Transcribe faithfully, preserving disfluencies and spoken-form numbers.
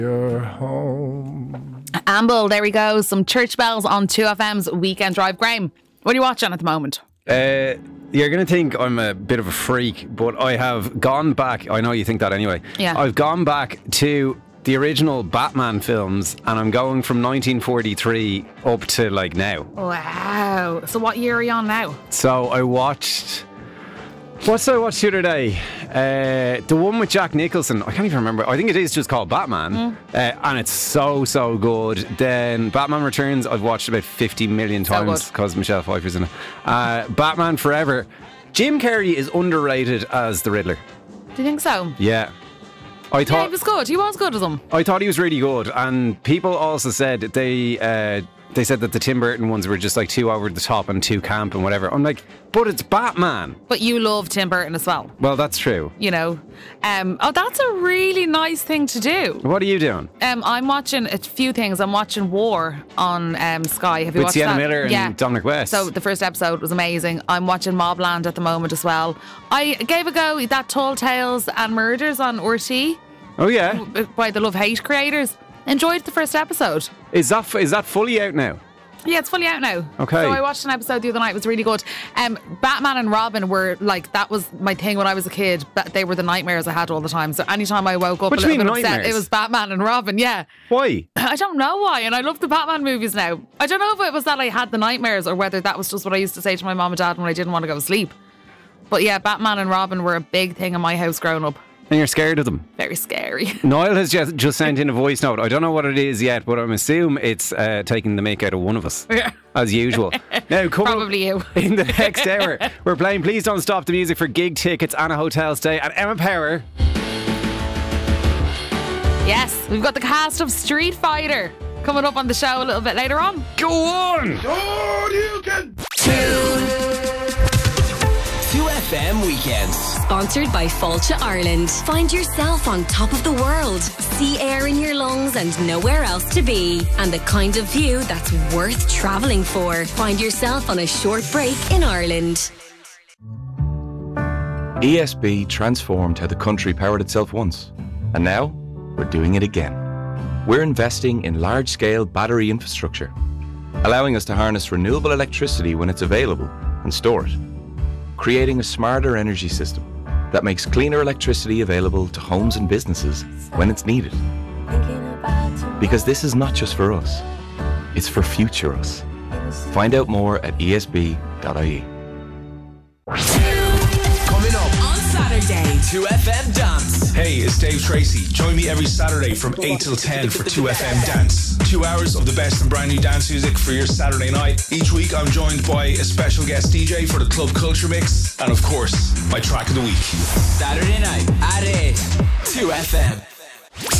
You're home. Amble, there we go. Some church bells on two F M's Weekend Drive. Graham, what are you watching at the moment? Uh, you're going to think I'm a bit of a freak, but I have gone back. I know you think that anyway. Yeah. I've gone back to the original Batman films, and I'm going from nineteen forty-three up to like now. Wow. So what year are you on now? So I watched... What's I watched the other day? Uh, the one with Jack Nicholson. I can't even remember. I think it is just called Batman. Mm. Uh, and it's so, so good. Then Batman Returns, I've watched about fifty million times because so Michelle Pfeiffer's in it. Uh, Batman Forever. Jim Carrey is underrated as the Riddler. Do you think so? Yeah. I thought yeah, he was good. He was good as him. I thought he was really good. And people also said they... Uh, They said that the Tim Burton ones were just like too over the top and too camp and whatever. I'm like, but it's Batman. But you love Tim Burton as well. Well, that's true. You know. Um, oh, that's a really nice thing to do. What are you doing? Um, I'm watching a few things. I'm watching War on um, Sky. Have you With watched Sienna that? Miller and yeah. Dominic West. So the first episode was amazing. I'm watching Mobland at the moment as well. I gave a go at that Tall Tales and Murders on R T. Oh, yeah? By the Love Hate creators. Enjoyed the first episode. Is that is that fully out now? Yeah, it's fully out now. Okay. So I watched an episode the other night. It was really good. Um, Batman and Robin were like, that was my thing when I was a kid. But they were the nightmares I had all the time. So anytime I woke up what a little bit upset, nightmares? it was Batman and Robin. Yeah. Why? I don't know why. And I love the Batman movies now. I don't know if it was that I had the nightmares or whether that was just what I used to say to my mom and dad when I didn't want to go to sleep. But yeah, Batman and Robin were a big thing in my house growing up. And you're scared of them? Very scary. Niall has just, just sent in a voice note. I don't know what it is yet, but I'm assuming it's uh, taking the make out of one of us. Yeah. As usual. Now, Probably you. In the next hour, we're playing Please Don't Stop the Music for gig tickets and a hotel stay at Emma Power. Yes, we've got the cast of Street Fighter coming up on the show a little bit later on. Go on! Oh, you can... two F M Weekends. Sponsored by Fulcha Ireland. Find yourself on top of the world. See air in your lungs and nowhere else to be. And the kind of view that's worth travelling for. Find yourself on a short break in Ireland. E S B transformed how the country powered itself once. And now, we're doing it again. We're investing in large-scale battery infrastructure, allowing us to harness renewable electricity when it's available and store it. Creating a smarter energy system that makes cleaner electricity available to homes and businesses when it's needed. Because this is not just for us, it's for future us. Find out more at E S B dot I E. Coming up on Saturday, two F M Dance. Hey, it's Dave Tracy. Join me every Saturday from eight till ten for two F M Dance. Two hours of the best and brand new dance music for your Saturday night. Each week I'm joined by a special guest D J for the Club Culture Mix. And of course, my track of the week. Saturday night at eight, two F M.